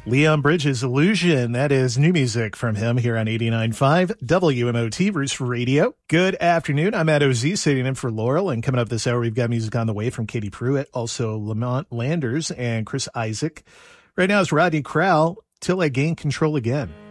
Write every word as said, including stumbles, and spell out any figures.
Leon Bridges, Illusion. That is new music from him here on eighty-nine point five W M O T, Roots Radio. Good afternoon. I'm Ed O Z, sitting in for Laurel. And coming up this hour, we've got music on the way from Katie Pruitt, also Lamont Landers and Chris Isaac. Right now it's Rodney Crowell, Till I Gain Control Again.